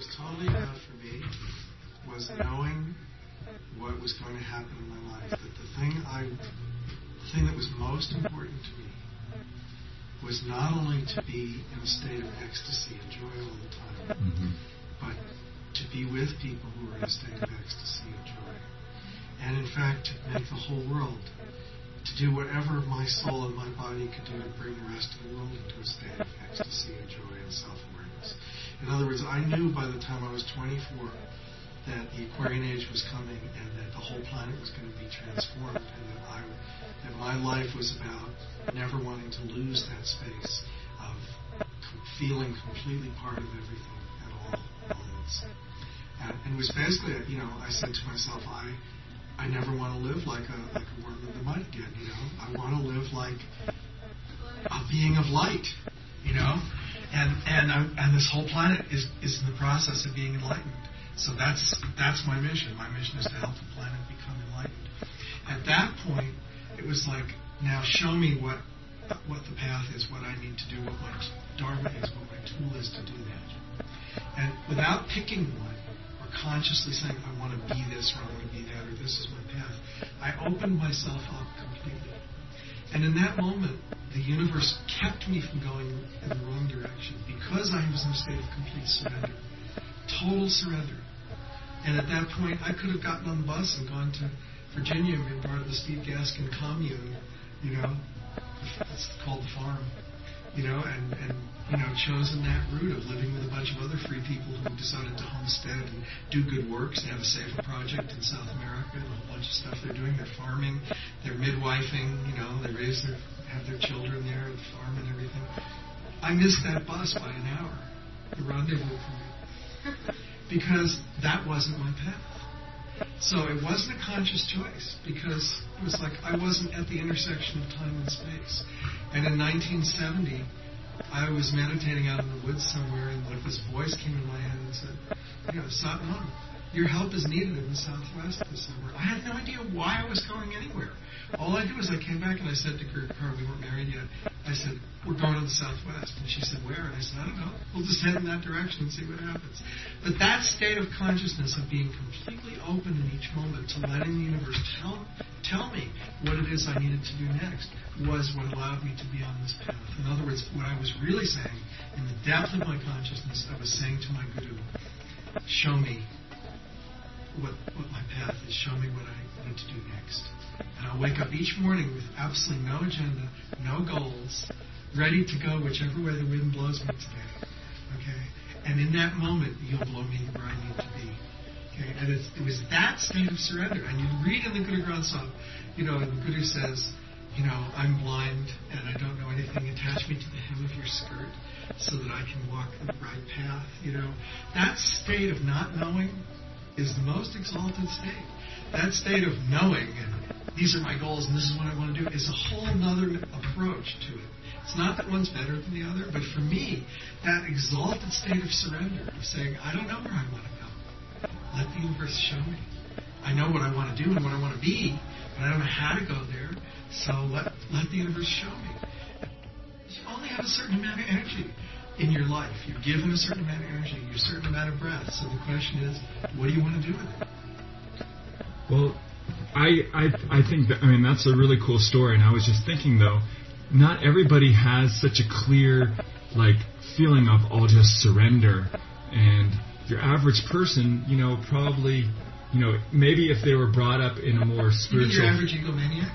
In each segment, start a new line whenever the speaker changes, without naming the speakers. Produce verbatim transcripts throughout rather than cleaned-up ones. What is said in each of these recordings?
was totally enough for me was knowing what was going to happen in my life. That the thing I, the thing that was most important to me was not only to be in a state of ecstasy and joy all the time, mm-hmm. but to be with people who were in a state of ecstasy and joy. And in fact, to make the whole world, to do whatever my soul and my body could do to bring the rest of the world into a state of ecstasy and joy and self-awareness. In other words, I knew by the time I was twenty-four that the Aquarian Age was coming and that the whole planet was going to be transformed, and that, I, that my life was about never wanting to lose that space of com- feeling completely part of everything at all moments. And, and it was basically, you know, I said to myself, I I never want to live like a like a worm in the mud again, you know. I want to live like a being of light, you know. And and I, and this whole planet is, is in the process of being enlightened. So that's that's my mission. My mission is to help the planet become enlightened. At that point, it was like, now show me what what the path is, what I need to do, what my dharma is, what my tool is to do that. And without picking one, consciously saying, I want to be this, or I want to be that, or this is my path, I opened myself up completely. And in that moment, the universe kept me from going in the wrong direction because I was in a state of complete surrender. Total surrender. And at that point, I could have gotten on the bus and gone to Virginia and been part of the Steve Gaskin commune, you know, it's called the farm, you know, and, and you know, chosen that route of living with a bunch of other free people who decided to homestead and do good works. They have a Safer project in South America and a whole bunch of stuff they're doing. They're farming, they're midwifing, you know, they raise their, have their children there at the farm and everything. I missed that bus by an hour, the rendezvous point, because that wasn't my path. So it wasn't a conscious choice, because it was like I wasn't at the intersection of time and space. And in nineteen seventy, I was meditating out in the woods somewhere, and like this voice came in my head and said, you know, Satnam, your help is needed in the Southwest this summer. I had no idea why I was going anywhere. All I did was I came back and I said to Guru Kar, we weren't married yet, I said, we're going to the Southwest. And she said, where? And I said, I don't know. We'll just head in that direction and see what happens. But that state of consciousness of being completely open in each moment to letting the universe tell tell me what it is I needed to do next was what allowed me to be on this path. In other words, what I was really saying, in the depth of my consciousness, I was saying to my Guru, show me what, what my path is. Show me what I need to do next. And I'll wake up each morning with absolutely no agenda, no goals, ready to go whichever way the wind blows me today. Okay? And in that moment, you'll blow me where I need to be. Okay? And it's, it was that state of surrender. And you read in the Guru Granth Sahib, you know, and the Guru says, you know, I'm blind and I don't know anything. Attach me to the hem of your skirt so that I can walk the right path. You know, that state of not knowing is the most exalted state. That state of knowing, and these are my goals and this is what I want to do, is a whole other approach to it. It's not that one's better than the other, but for me, that exalted state of surrender, of saying, I don't know where I want to go. Let the universe show me. I know what I want to do and what I want to be, but I don't know how to go there, so let, let the universe show me. You only have a certain amount of energy in your life. You're given a certain amount of energy, a certain amount of breath. So the question is, what do you want to do with it?
Well, I, I I think that, I mean, that's a really cool story. And I was just thinking, though, not everybody has such a clear, like, feeling of, I'll just surrender. And your average person, you know, probably, you know, maybe if they were brought up in a more spiritual...
You mean your average egomaniac?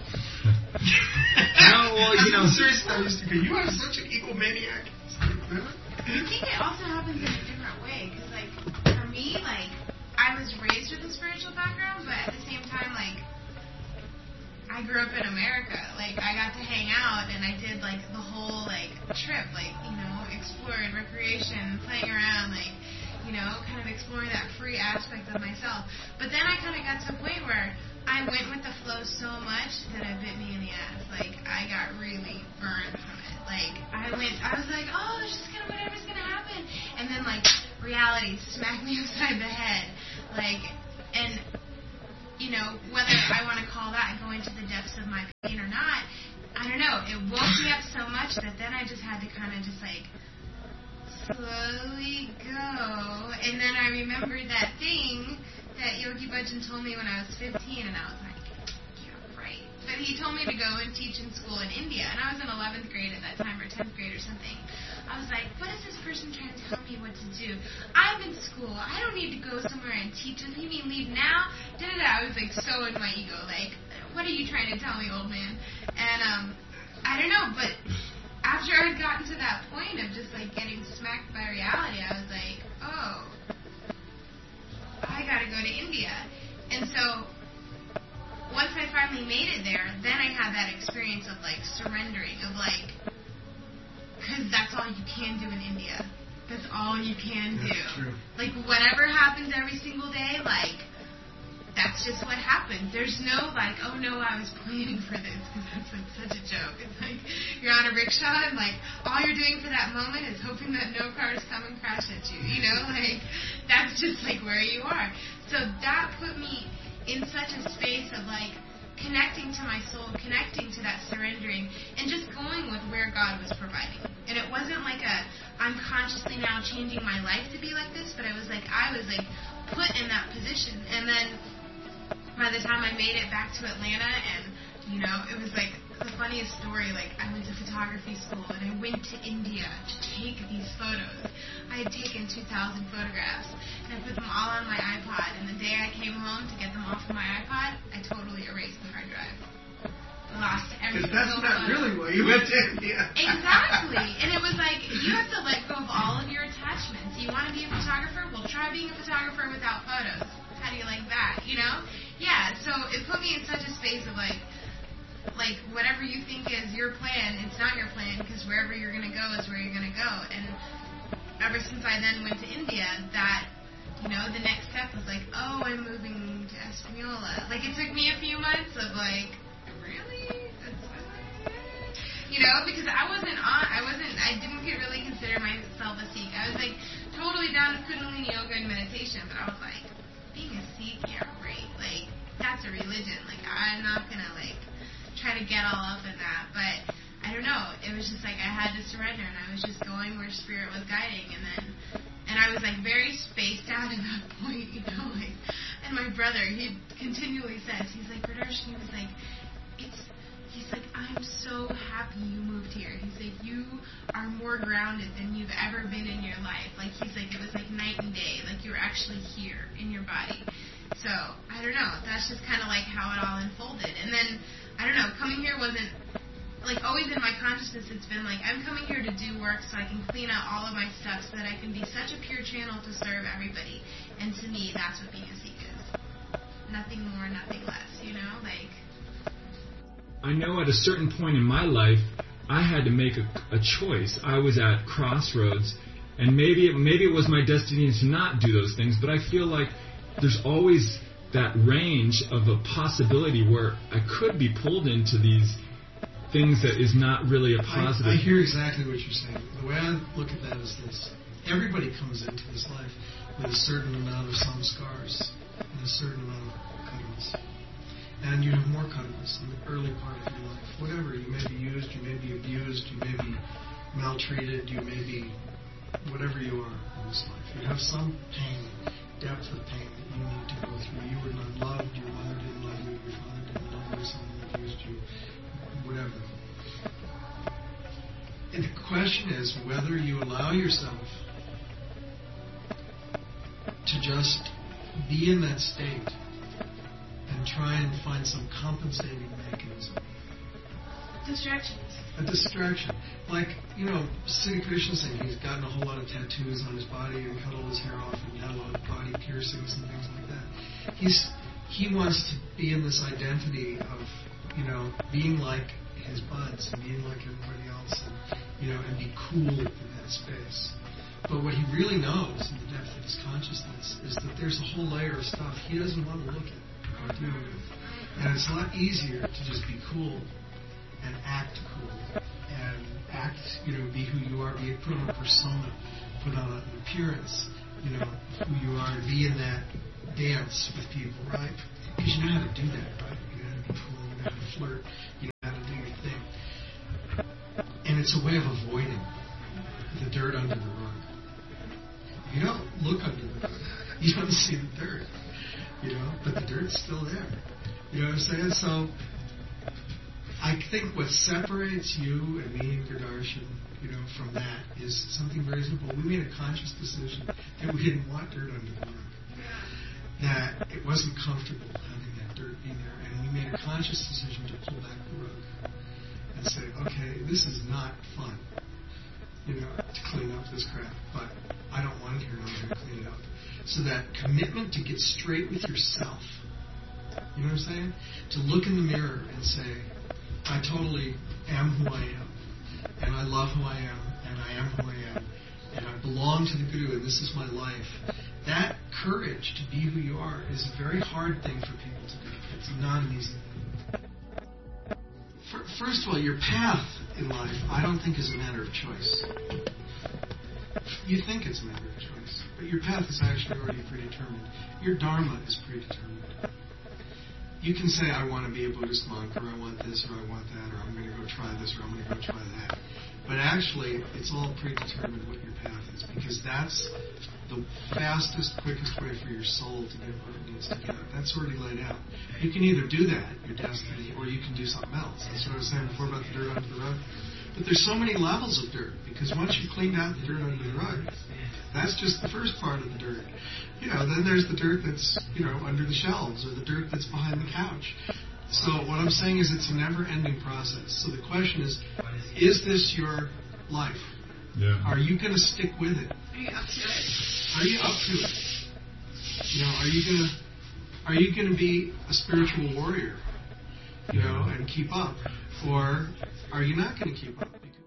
No, well, you know...
Seriously, I used to go, you are such an egomaniac.
I think it also happens in a different way, because, like, for me, like, I was raised with a spiritual background, but at the same time, like, I grew up in America. Like, I got to hang out, and I did, like, the whole, like, trip, like, you know, exploring, recreation, playing around, like, you know, kind of exploring that free aspect of myself. But then I kind of got to a point where I went with the flow so much that it bit me in the ass. Like, I got really burned from it. Like, I went, I was like, oh, it's just kind of whatever's going to happen. And then, like, reality smacked me upside the head. Like, and, you know, whether I want to call that going to the depths of my pain or not, I don't know. It woke me up so much that then I just had to kind of just, like, slowly go. And then I remembered that thing that Yogi Bhajan told me when I was fifteen, and I was like, yeah, right. But he told me to go and teach in school in India, and I was in eleventh grade at that time, or tenth grade or something. I was like, what is this person trying to tell me what to do? I'm in school. I don't need to go somewhere and teach. Does he mean leave now? Da-da-da. I was like so in my ego, like, what are you trying to tell me, old man? And um, I don't know, but after I had gotten to that point of just like getting smacked by reality, I was like, oh, I gotta go to India. And so once I finally made it there, then I had that experience of like surrendering, of like, because that's all you can do in India. That's all you can do.
That's true.
Like whatever happens every single day, like that's just what happens. There's no like, oh no, I was planning for this, because that's like such a joke. It's like you're on a rickshaw and like all you're doing for that moment is hoping that no cars come and crash at you. You know, like that's just like where you are. So that put me in such a space of like connecting to my soul, connecting to that surrendering, and just going with where God was providing. And it wasn't like a, I'm consciously now changing my life to be like this, but it was like, I was like put in that position. And then by the time I made it back to Atlanta, and, you know, it was like the funniest story, like I went to photography school and I went to India to take these photos. I had taken two thousand photographs and I put them all on my iPod, and the day I came home to get them off of my iPod, I totally erased the hard drive. Lost every
Because that's
single
not
photo.
really why you went to India.
Exactly. And it was like, you have to let go of all of your attachments. You want to be a photographer? Well, try being a photographer without photos. How do you like that? You know? Yeah, so it put me in such a space of like, like whatever you think is your plan, it's not your plan, because wherever you're going to go is where you're going to go. And ever since I then went to India, that, you know, the next step was like, oh, I'm moving to Espanola. Like, it took me a few months of like, really? That's you know, because I wasn't on, I wasn't, I didn't really consider myself a Sikh. I was like totally down with Kundalini yoga and meditation, but I was like, being a Sikh, yeah, right. Like, that's a religion. Like, I'm not going to like try to get all up in that, but I don't know, it was just like I had to surrender, and I was just going where spirit was guiding, and then, and I was like very spaced out at that point, you know, like, and my brother, he continually says, he's like, Radarsh, he was like, it's, he's like, I'm so happy you moved here. He's like, you are more grounded than you've ever been in your life. Like, he's like, it was like night and day, like you were actually here in your body. So, I don't know, that's just kind of like how it all unfolded. And then, I don't know, coming here wasn't, like, always in my consciousness, it's been like, I'm coming here to do work so I can clean out all of my stuff so that I can be such a pure channel to serve everybody. And to me, that's what being a Sikh is. Nothing more, nothing less, you know? Like,
I know at a certain point in my life, I had to make a, a choice. I was at crossroads, and maybe it, maybe it was my destiny to not do those things, but I feel like there's always that range of a possibility where I could be pulled into these things that is not really a positive.
I, I hear exactly what you're saying. The way I look at that is this. Everybody comes into this life with a certain amount of samskars and a certain amount of karmas. And you have more karmas in the early part of your life. Whatever, you may be used, you may be abused, you may be maltreated, you may be whatever you are in this life. You have some pain, depth of pain that you need to go through. You were not loved, your mother didn't love you, your father didn't love you, someone abused you, whatever. And the question is whether you allow yourself to just be in that state and try and find some compensating mechanism.
distractions.
A distraction. Like, you know, Siddhi Krishna saying he's gotten a whole lot of tattoos on his body and cut all his hair off and had a lot of body piercings and things like that. He's He wants to be in this identity of, you know, being like his buds and being like everybody else and, you know, and be cool in that space. But what he really knows in the depth of his consciousness is that there's a whole layer of stuff he doesn't want to look at or deal with. And it's a lot easier to just be cool and act cool and act, you know, be who you are, be put on a persona, put on an appearance, you know, who you are, and be in that dance with people, right? Because you know how to do that, right? You know how to be cool, you know how to flirt, you know how to do your thing. And it's a way of avoiding the dirt under the rug. You don't look under the rug. You don't see the dirt. You know, but the dirt's still there. You know what I'm saying? So I think what separates you and me and Gudarshan, you know, from that is something very simple. We made a conscious decision that we didn't want dirt under the rug. That it wasn't comfortable having that dirt be there. And we made a conscious decision to pull back the rug and say, okay, this is not fun, you know, to clean up this crap, but I don't want it here and I'm going to clean it up. So that commitment to get straight with yourself, you know what I'm saying? To look in the mirror and say, I totally am who I am, and I love who I am, and I am who I am, and I belong to the Guru, and this is my life. That courage to be who you are is a very hard thing for people to do. It's not an easy thing. First of all, your path in life, I don't think is a matter of choice. You think it's a matter of choice, but your path is actually already predetermined. Your dharma is predetermined. You can say, I want to be a Buddhist monk, or I want this, or I want that, or I'm going to go try this, or I'm going to go try that. But actually, it's all predetermined what your path is, because that's the fastest, quickest way for your soul to get what it needs to get. That's already laid out. You can either do that, your destiny, or you can do something else. That's what I was saying before about the dirt under the rug. But there's so many levels of dirt, because once you clean out the dirt under the rug, that's just the first part of the dirt. You know, then there's the dirt that's, you know, under the shelves, or the dirt that's behind the couch. So what I'm saying is it's a never-ending process. So the question is, is this your life?
Yeah.
Are you going to stick with it?
Are you up to it?
Are you up to it? You know, are you going to are you going to be a spiritual warrior? You know, and keep up, or are you not going to keep up?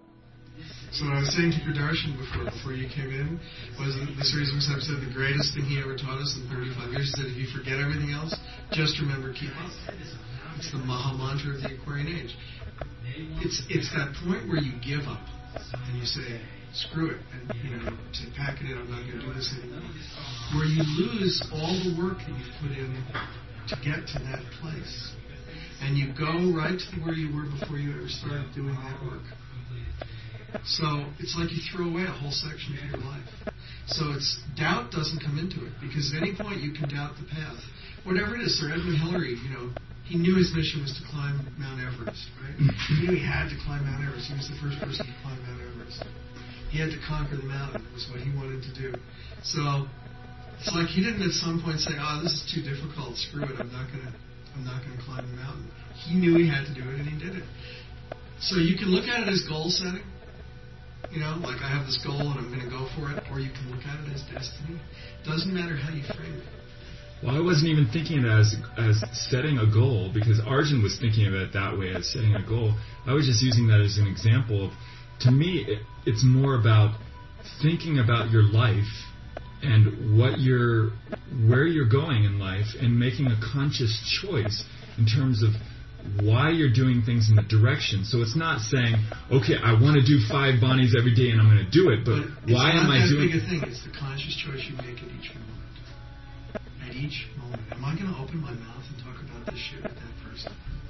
So what I was saying to Gudarshan before, before you came in, was the series of I've said the greatest thing he ever taught us in thirty-five years. He said, if you forget everything else, just remember keep up. It's the Maha Mantra of the Aquarian Age. It's it's that point where you give up and you say, screw it, and you know, to pack it in, I'm not going to do this anymore. Where you lose all the work that you've put in to get to that place, and you go right to where you were before you ever started doing that work. So it's like you throw away a whole section of your life. So it's doubt doesn't come into it, because at any point you can doubt the path. Whatever it is, Sir Edmund Hillary, you know, he knew his mission was to climb Mount Everest, right? He knew he had to climb Mount Everest. He was the first person to climb Mount Everest. He had to conquer the mountain. It was what he wanted to do. So it's like he didn't at some point say, "Oh, this is too difficult. Screw it. I'm not gonna, I'm not gonna climb the mountain." He knew he had to do it, and he did it. So you can look at it as goal setting. You know, like I have this goal and I'm going to go for it, or you can look at it as destiny. Doesn't matter how you frame it.
Well, I wasn't even thinking of it as as setting a goal, because Arjun was thinking of it that way, as setting a goal. I was just using that as an example of, to me, it, it's more about thinking about your life and what you're, where you're going in life, and making a conscious choice in terms of why you're doing things in the direction. So it's not saying, okay, I want to do five Bonnies every day and I'm going to do it, but, but why am I doing it?
It's not that big a thing. It's the conscious choice you make at each moment. At each moment. Am I going to open my mouth and talk about this shit with that person?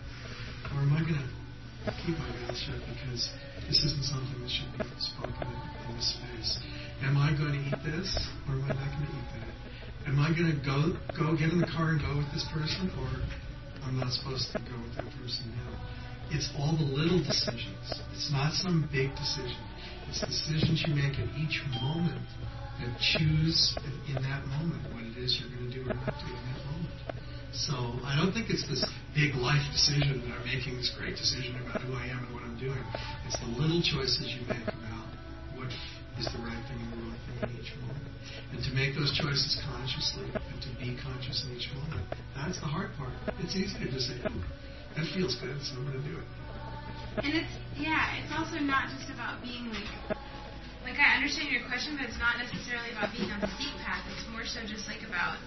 Or am I going to keep my mouth shut because this isn't something that should be spoken in, in this space? Am I going to eat this, or am I not going to eat that? Am I going to go go get in the car and go with this person, or I'm not supposed to go with that person now? It's all the little decisions. It's not some big decision. It's decisions you make at each moment that choose in that moment what it is you're going to do or not do in that moment. So I don't think it's this big life decision that I'm making this great decision about who I am and what I'm doing. It's the little choices you make about what is the right thing and the wrong thing in each moment. And to make those choices consciously and to be conscious in each moment, that's the hard part. It's easy to just say, oh, that feels good, so I'm going to do it.
And it's, yeah, it's also not just about being like, like I understand your question, but it's not necessarily about being on the seat path. It's more so just like about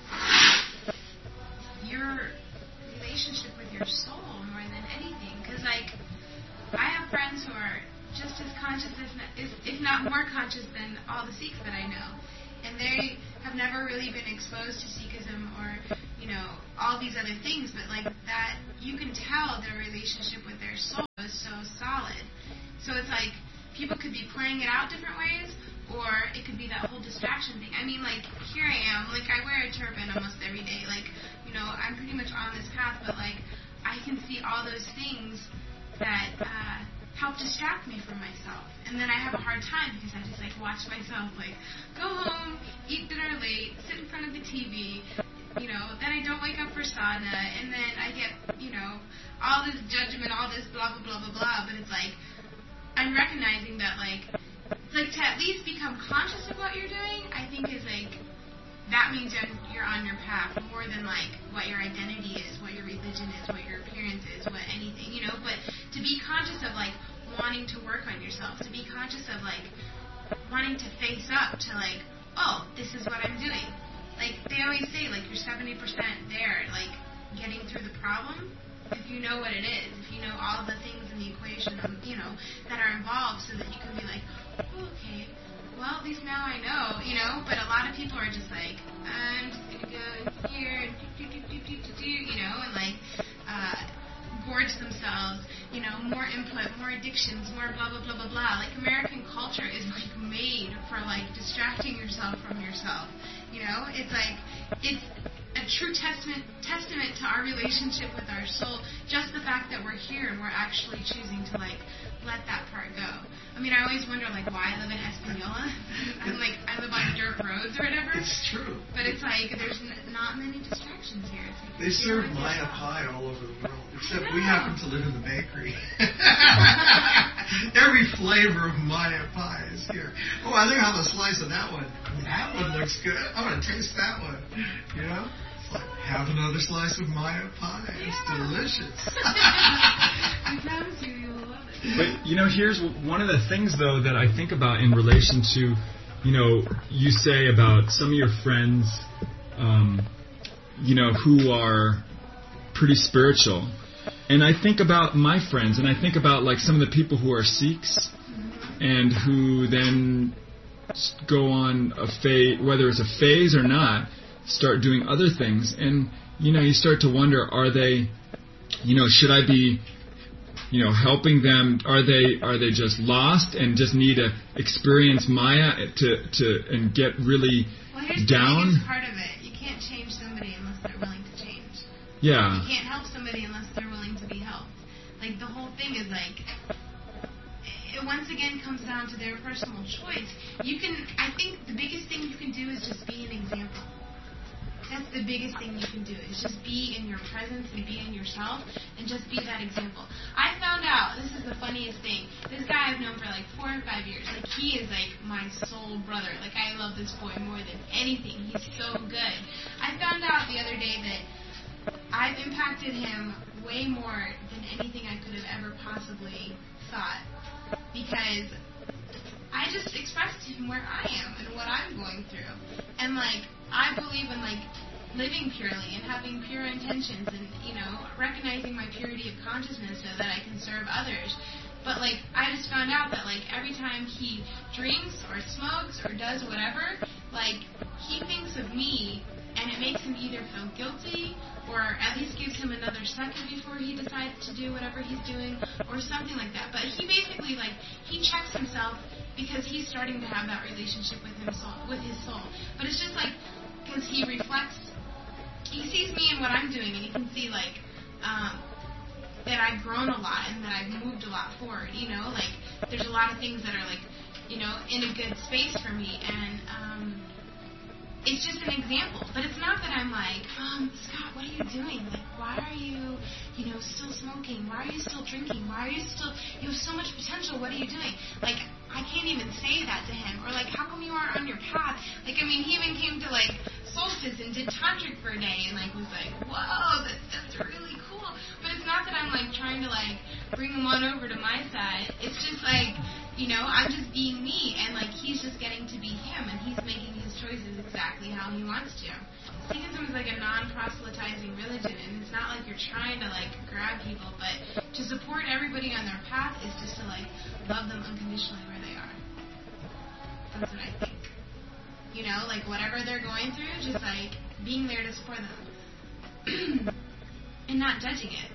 your relationship with your soul more than anything. Because like, I have friends who are just as conscious, as, if not more conscious than all the Sikhs that I know. And they have never really been exposed to Sikhism or, you know, all these other things. But like that, you can tell their relationship with their soul is so solid. So it's like, people could be playing it out different ways, or it could be that whole distraction thing. I mean, like, here I am. Like, I wear a turban almost every day. Like, you know, I'm pretty much on this path, but, like, I can see all those things that uh, help distract me from myself. And then I have a hard time because I just, like, watch myself, like, go home, eat dinner late, sit in front of the T V, you know, then I don't wake up for sauna, and then I get, you know, all this judgment, all this blah, blah, blah, blah, blah, but it's like, I'm recognizing that, like, like, to at least become conscious of what you're doing, I think is, like, that means you're on your path more than, like, what your identity is, what your religion is, what your appearance is, what anything, you know, but to be conscious of, like, wanting to work on yourself, to be conscious of, like, wanting to face up to, like, oh, this is what I'm doing. Like, they always say, like, you're seventy percent there, like, getting through the problem, if you know what it is, if you know all the things in the equation, you know, that are involved, so that you can be like, oh, okay, well, at least now I know, you know, but a lot of people are just like, I'm just going to go in here and do, do, do, do, do, do, you know, and, like, uh, gorge themselves, you know, more input, more addictions, more blah, blah, blah, blah, blah. Like, American culture is, like, made for, like, distracting yourself from yourself, you know? It's, like, it's a true testament testament to our relationship with our soul, just the fact that we're here and we're actually choosing to, like, let that part go. I mean, I always wonder, like, why I live in Espanola. I'm like, I live on dirt roads or whatever.
It's true.
But it's like, there's n- not many distractions here. It's like,
they serve Maya pie all over the world, except we happen to live in the bakery. Every flavor of Maya pie is here. Oh, I think I'll have a slice of that one. That one looks good. I want to taste that one. You know? It's like, have another slice of Maya pie. It's
yeah.
delicious.
I promise you, you'll love it.
But, you know, here's one of the things, though, that I think about in relation to, you know, you say about some of your friends, um, you know, who are pretty spiritual. And I think about my friends, and I think about, like, some of the people who are Sikhs and who then go on a phase, whether it's a phase or not, start doing other things. And, you know, you start to wonder, are they, you know, should I be, you know, helping them? Are they are they just lost and just need to experience Maya to to and get really
well, here's
down?
The biggest part of it. You can't change somebody unless they're willing to change.
Yeah.
You can't help somebody unless they're willing to be helped. Like, the whole thing is, like, it once again comes down to their personal choice. You can, I think the biggest thing you can do is just be an example. That's the biggest thing you can do, is just be in your presence and be in yourself and just be that example. I found out, this is the funniest thing, this guy I've known for like four or five years. Like, he is like my soul brother. Like, I love this boy more than anything. He's so good. I found out the other day that I've impacted him way more than anything I could have ever possibly thought, because I just expressed to him where I am and what I'm going through. And, like, I believe in, like, living purely and having pure intentions and, you know, recognizing my purity of consciousness so that I can serve others. But, like, I just found out that, like, every time he drinks or smokes or does whatever, like, he thinks of me, and it makes him either feel guilty or at least gives him another second before he decides to do whatever he's doing or something like that. But he basically, like, he checks himself because he's starting to have that relationship with himself, with his soul. But it's just, like, because he reflects, he sees me and what I'm doing, and he can see, like, um, that I've grown a lot and that I've moved a lot forward, you know? Like, there's a lot of things that are, like, you know, in a good space for me, and, um, it's just an example. But it's not that I'm like, um, Scott, what are you doing? Like, why are you, you know, still smoking? Why are you still drinking? Why are you still, you have so much potential, what are you doing? Like, I can't even say that to him. Or, like, how come you aren't on your path? Like, I mean, he even came to, like, Solstice and did tantric for a day and, like, was like, whoa, that, that's really cool. But it's not that I'm, like, trying to, like, bring him on over to my side. It's just, like, you know, I'm just being me, and, like, he's just getting to be him, and he's making his choices exactly how he wants to. Sikhism is, like, a non-proselytizing religion, and it's not like you're trying to, like, grab people, but to support everybody on their path is just to, like, love them unconditionally where they are. That's what I think. You know, like, whatever they're going through, just, like, being there to support them. And not judging it.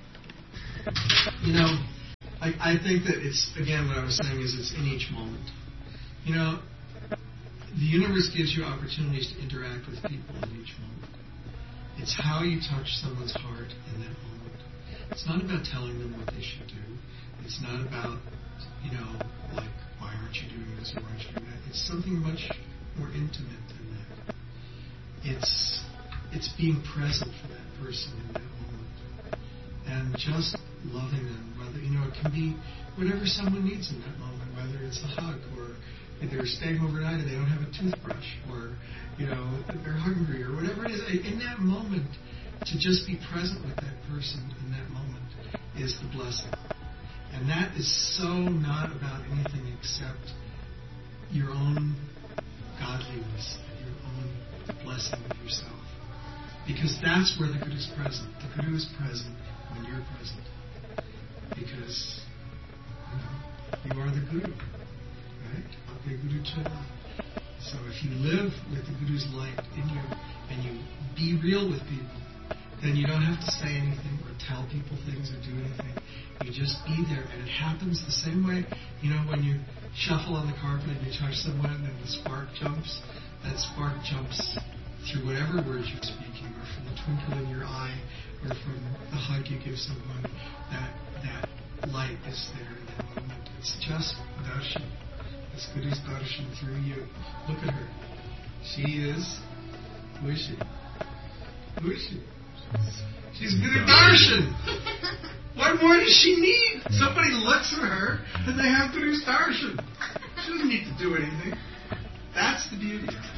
You know, I, I think that it's, again, what I was saying is it's in each moment. You know, the universe gives you opportunities to interact with people in each moment. It's how you touch someone's heart in that moment. It's not about telling them what they should do. It's not about, you know, like, why aren't you doing this or why aren't you doing that? It's something much more intimate than that. It's it's being present for that person in that moment. And just loving them. Whether, you know, it can be whatever someone needs in that moment, whether it's a hug or they're staying overnight and they don't have a toothbrush, or, you know, they're hungry, or whatever it is. In that moment, to just be present with that person in that moment is the blessing. And that is so not about anything except your own godliness, your own blessing of yourself. Because that's where the Guru is present. The Guru is present when you're present. Because, you know, you are the Guru. Right? Guru Chala. So if you live with the Guru's light in you and you be real with people, then you don't have to say anything or tell people things or do anything. You just be there, and it happens the same way. You know, when you shuffle on the carpet and you touch someone and the spark jumps, that spark jumps through whatever words you're speaking, or from the twinkle in your eye, or from the hug you give someone. That that light is there in that moment. It's just darshan. It's Guru's darshan through you. Look at her. She is. Who is she? Who is she? She's Guru darshan. What more does she need? Somebody looks at her and they have Guru's darshan. She doesn't need to do anything. That's the beauty of it.